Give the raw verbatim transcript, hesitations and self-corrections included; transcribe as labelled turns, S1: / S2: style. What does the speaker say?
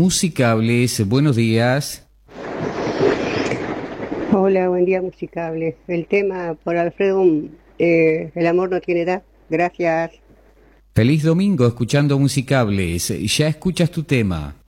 S1: Musicables. Buenos días.
S2: Hola, buen día, Musicables. El tema por Alfredo, eh, el amor no tiene edad. Gracias.
S1: Feliz domingo escuchando Musicables. Ya escuchas tu tema.